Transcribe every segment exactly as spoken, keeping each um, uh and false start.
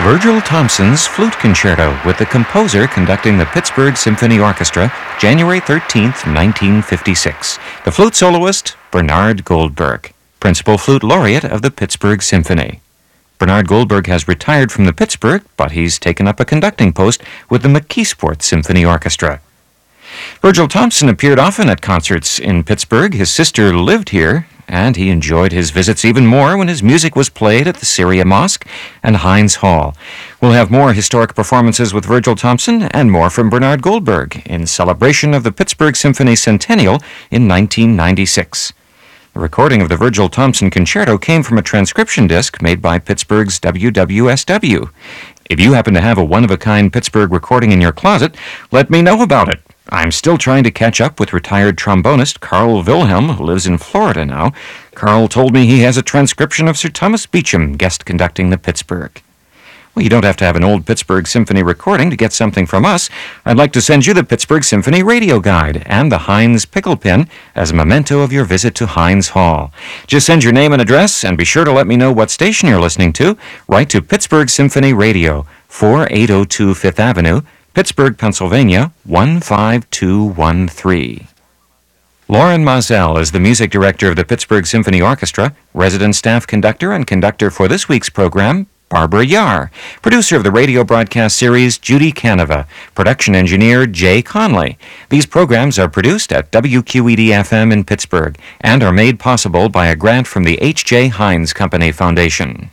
Virgil Thompson's Flute Concerto with the composer conducting the Pittsburgh Symphony Orchestra, January thirteenth, nineteen fifty-six. The flute soloist, Bernard Goldberg, Principal Flute Laureate of the Pittsburgh Symphony. Bernard Goldberg has retired from the Pittsburgh, but he's taken up a conducting post with the McKeesport Symphony Orchestra. Virgil Thompson appeared often at concerts in Pittsburgh. His sister lived here, and he enjoyed his visits even more when his music was played at the Syria Mosque and Heinz Hall. We'll have more historic performances with Virgil Thompson and more from Bernard Goldberg in celebration of the Pittsburgh Symphony Centennial in nineteen ninety-six. The recording of the Virgil Thompson Concerto came from a transcription disc made by Pittsburgh's W W S W. If you happen to have a one-of-a-kind Pittsburgh recording in your closet, let me know about it. I'm still trying to catch up with retired trombonist Carl Wilhelm, who lives in Florida now. Carl told me he has a transcription of Sir Thomas Beecham guest conducting the Pittsburgh. Well, you don't have to have an old Pittsburgh Symphony recording to get something from us. I'd like to send you the Pittsburgh Symphony Radio Guide and the Heinz Pickle Pin as a memento of your visit to Heinz Hall. Just send your name and address, and be sure to let me know what station you're listening to. Write to Pittsburgh Symphony Radio, forty-eight oh two Fifth Avenue, Pittsburgh, Pennsylvania, one five two one three. Loren Mazel is the music director of the Pittsburgh Symphony Orchestra, resident staff conductor and conductor for this week's program, Barbara Yar, producer of the radio broadcast series, Judy Canova, production engineer, Jay Conley. These programs are produced at W Q E D F M in Pittsburgh and are made possible by a grant from the H J. Heinz Company Foundation.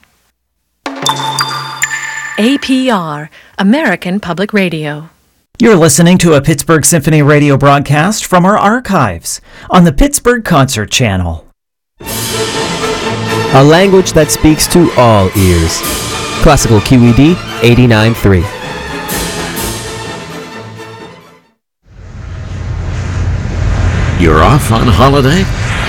A P R, American Public Radio. You're listening to a Pittsburgh Symphony radio broadcast from our archives on the Pittsburgh Concert Channel. A language that speaks to all ears. Classical Q E D eighty-nine point three. You're off on holiday?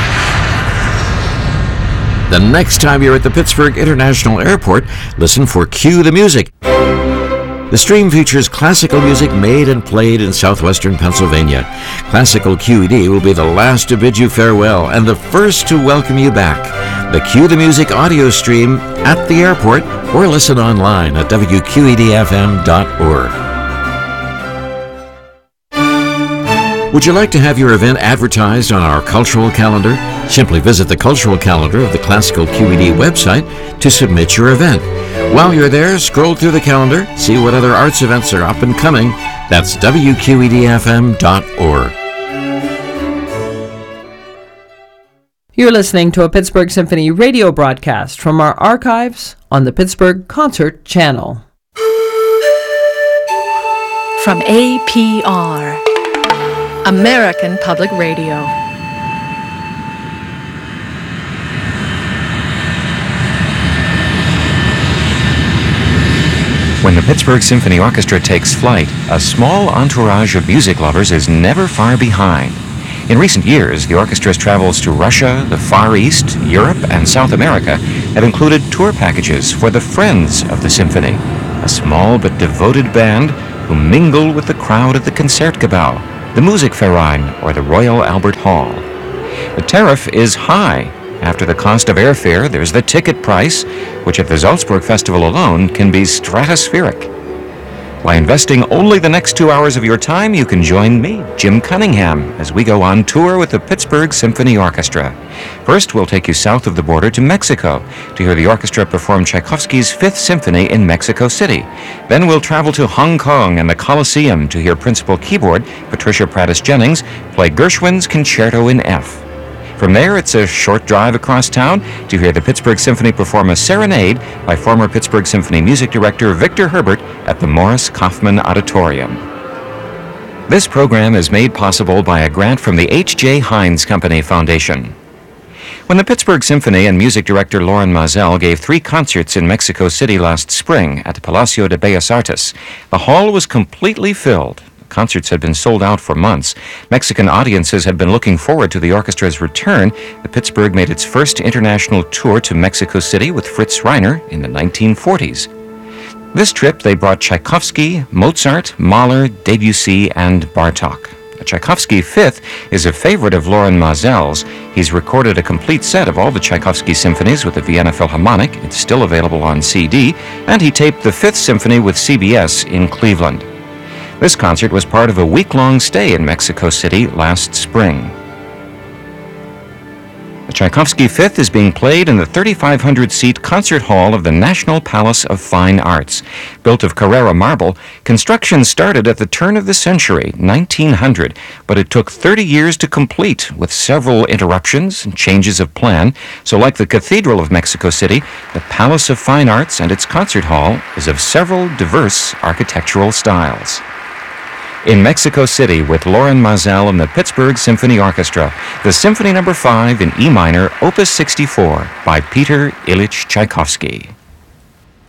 The next time you're at the Pittsburgh International Airport, listen for Cue the Music. The stream features classical music made and played in southwestern Pennsylvania. Classical Q E D will be the last to bid you farewell and the first to welcome you back. The Cue the Music audio stream at the airport or listen online at W Q E D F M dot org. Would you like to have your event advertised on our cultural calendar? Simply visit the cultural calendar of the Classical Q E D website to submit your event. While you're there, scroll through the calendar, see what other arts events are up and coming. That's W Q E D F M dot org. You're listening to a Pittsburgh Symphony radio broadcast from our archives on the Pittsburgh Concert Channel. From A P R, American Public Radio. When the Pittsburgh Symphony Orchestra takes flight, a small entourage of music lovers is never far behind. In recent years, the orchestra's travels to Russia, the Far East, Europe, and South America have included tour packages for the Friends of the Symphony, a small but devoted band who mingle with the crowd at the Concertgebouw, the Musikverein, or the Royal Albert Hall. The tariff is high. After the cost of airfare, there's the ticket price, which at the Salzburg Festival alone can be stratospheric. By investing only the next two hours of your time, you can join me, Jim Cunningham, as we go on tour with the Pittsburgh Symphony Orchestra. First, we'll take you south of the border to Mexico to hear the orchestra perform Tchaikovsky's Fifth Symphony in Mexico City. Then we'll travel to Hong Kong and the Coliseum to hear principal keyboard Patricia Prattis Jennings play Gershwin's Concerto in F. From there, it's a short drive across town to hear the Pittsburgh Symphony perform a serenade by former Pittsburgh Symphony music director Victor Herbert at the Morris Kaufman Auditorium. This program is made possible by a grant from the H J. Heinz Company Foundation. When the Pittsburgh Symphony and music director Loren Mazel gave three concerts in Mexico City last spring at the Palacio de Bellas Artes, the hall was completely filled. Concerts had been sold out for months. Mexican audiences had been looking forward to the orchestra's return. The Pittsburgh made its first international tour to Mexico City with Fritz Reiner in the nineteen forties. This trip, they brought Tchaikovsky, Mozart, Mahler, Debussy, and Bartók. The Tchaikovsky Fifth is a favorite of Loren Maazel's. He's recorded a complete set of all the Tchaikovsky symphonies with the Vienna Philharmonic. It's still available on C D, and he taped the Fifth Symphony with C B S in Cleveland. This concert was part of a week-long stay in Mexico City last spring. The Tchaikovsky Fifth is being played in the thirty-five hundred seat concert hall of the National Palace of Fine Arts. Built of Carrara marble, construction started at the turn of the century, nineteen hundred, but it took thirty years to complete, with several interruptions and changes of plan. So like the Cathedral of Mexico City, the Palace of Fine Arts and its concert hall is of several diverse architectural styles. In Mexico City with Loren Maazel and the Pittsburgh Symphony Orchestra, the Symphony Number five in E minor, Opus sixty-four by Peter Ilyich Tchaikovsky.